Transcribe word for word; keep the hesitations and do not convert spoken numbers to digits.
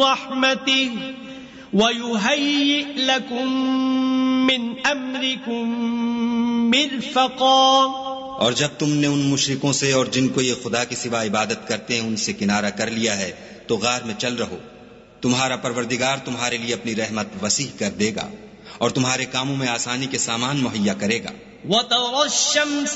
रहमतिही वयुहय्यि लकुम मिन अम्रिकुम मिरफक़ा। और जब तुमने उन मुशरिकों से और जिनको ये खुदा के सिवा इबादत करते हैं उनसे किनारा कर लिया है तो गार में चल रहो, तुम्हारा परवरदिगार तुम्हारे लिए अपनी रहमत वसीह कर देगा और तुम्हारे कामों में आसानी के सामान मुहैया करेगा।